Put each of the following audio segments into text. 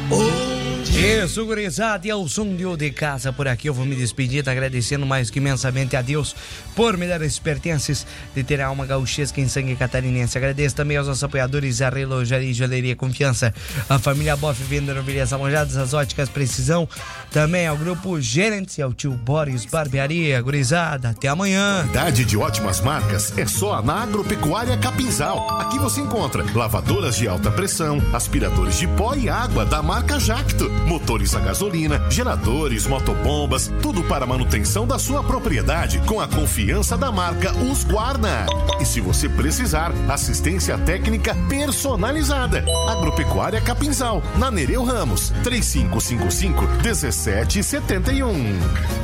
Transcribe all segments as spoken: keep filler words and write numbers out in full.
Isso, gurizada, e ao som de O de Casa por aqui eu vou me despedir, agradecendo mais que imensamente a Deus por me dar esses pertences de ter a alma gauchesca em sangue catarinense. Agradeço também aos nossos apoiadores, a Relojaria e Joalheria Confiança, a família Boff Venda Novilhas Almojadas, as Óticas Precisão, também ao Grupo Gerentes e ao tio Boris Barbearia. Gurizada, até amanhã. Qualidade de ótimas marcas é só na Agropecuária Capinzal. Aqui você encontra lavadoras de alta pressão, aspiradores de pó e água da marca Jacto, motores a gasolina, geradores, motobombas, tudo para a manutenção da sua propriedade com a confiança da marca Husqvarna. E se você precisar, assistência técnica personalizada. Agropecuária Capinzal, na Nereu Ramos, três cinco cinco cinco, um sete sete um.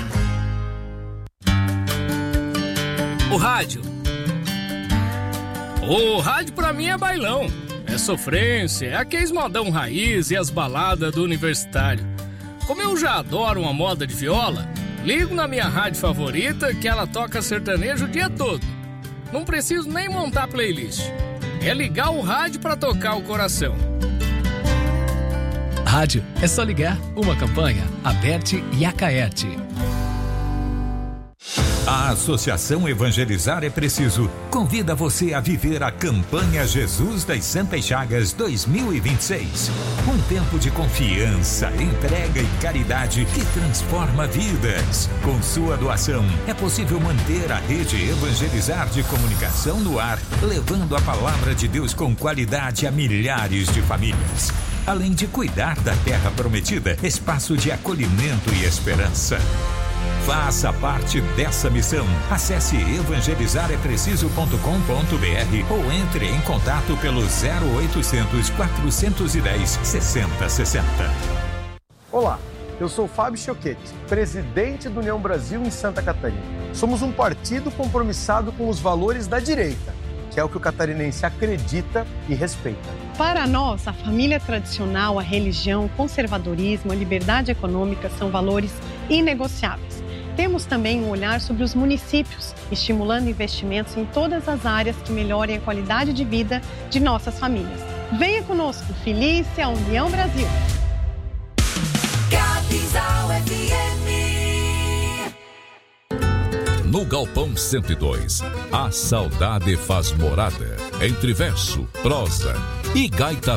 O rádio. O rádio pra mim é bailão. É sofrência, é aqueles modão raiz e as baladas do universitário. Como eu já adoro uma moda de viola, ligo na minha rádio favorita que ela toca sertanejo o dia todo. Não preciso nem montar playlist. É ligar o rádio pra tocar o coração. Rádio, é só ligar. Uma campanha, Aberte e Acaerte. A Associação Evangelizar é Preciso convida você a viver a campanha Jesus das Santas Chagas dois mil e vinte e seis. Um tempo de confiança, entrega e caridade que transforma vidas. Com sua doação, é possível manter a rede Evangelizar de comunicação no ar, levando a palavra de Deus com qualidade a milhares de famílias. Além de cuidar da terra prometida, espaço de acolhimento e esperança. Faça parte dessa missão. Acesse evangelizar é preciso ponto com ponto br ou entre em contato pelo zero oitocentos, quatrocentos e dez, sessenta sessenta. Olá, eu sou Fábio Choquete, presidente do União Brasil em Santa Catarina. Somos um partido compromissado com os valores da direita, que é o que o catarinense acredita e respeita. Para nós, a família tradicional, a religião, o conservadorismo, a liberdade econômica são valores inegociáveis. Temos também um olhar sobre os municípios, estimulando investimentos em todas as áreas que melhorem a qualidade de vida de nossas famílias. Venha conosco, feliz a União Brasil. Capinzal F M. No Galpão cento e dois, a saudade faz morada entre verso, prosa e gaita